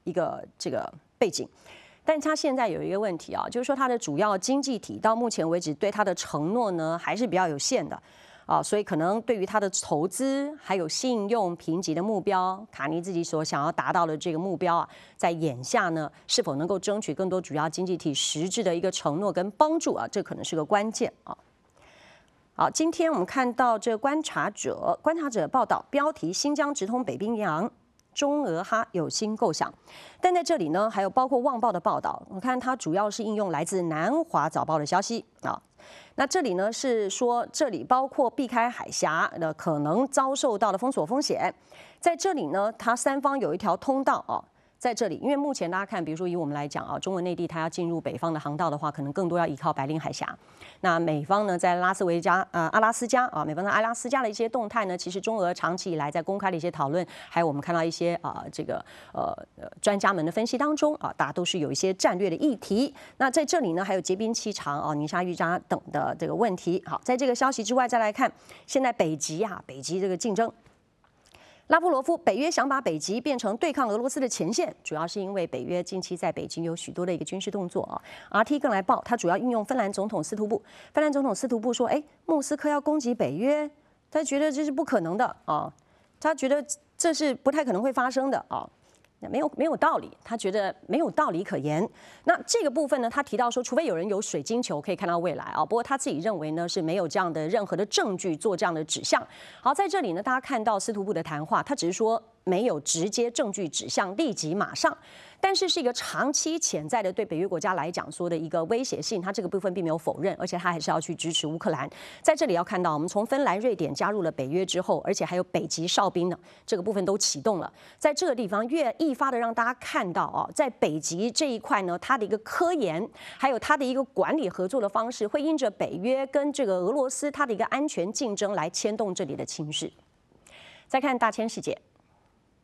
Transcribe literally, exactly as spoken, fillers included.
一个这个背景。但它现在有一个问题啊，就是说它的主要经济体到目前为止对它的承诺呢还是比较有限的。啊，所以可能对于它的投资还有信用评级的目标，卡尼自己所想要达到的这个目标啊，在眼下呢，是否能够争取更多主要经济体实质的一个承诺跟帮助啊，这可能是个关键啊。好，今天我们看到这观察者观察者报道标题：新疆直通北冰洋。中俄哈有新构想，但在这里呢，还有包括《旺报》的报道，我看它主要是应用来自南华早报的消息啊。那这里呢是说，这里包括避开海峡的可能遭受到的封锁风险，在这里呢，它三方有一条通道啊。在这里，因为目前大家看，比如说以我们来讲啊，中国内地它要进入北方的航道的话，可能更多要依靠白令海峡。那美方呢，在拉斯维加呃阿拉斯加啊，美方在阿拉斯加的一些动态呢，其实中俄长期以来在公开的一些讨论，还有我们看到一些啊、呃、这个呃呃专家们的分析当中啊，大家都是有一些战略的议题。那在这里呢，还有结冰期长啊、泥沙预渣等的这个问题。好，在这个消息之外，再来看现在北极啊，北极这个竞争。拉夫罗夫，北约想把北极变成对抗俄罗斯的前线，主要是因为北约近期在北极有许多的一个军事动作啊。R T 更来报，它主要运用芬兰总统斯图布。芬兰总统斯图布说：“哎，莫斯科要攻击北约，他觉得这是不可能的啊，他觉得这是不太可能会发生的啊。”没有没有道理，他觉得没有道理可言。那这个部分呢，他提到说，除非有人有水晶球可以看到未来啊，不过他自己认为呢是没有这样的任何的证据做这样的指向。好，在这里呢，大家看到司徒部的谈话，他只是说没有直接证据指向立即马上，但是是一个长期潜在的对北约国家来讲说的一个威胁性，他这个部分并没有否认，而且他还是要去支持乌克兰。在这里要看到，我们从芬兰、瑞典加入了北约之后，而且还有北极哨兵呢，这个部分都启动了，在这个地方越一发的让大家看到啊，在北极这一块呢，它的一个科研，还有它的一个管理合作的方式，会因着北约跟这个俄罗斯它的一个安全竞争来牵动这里的情势。再看大千世界。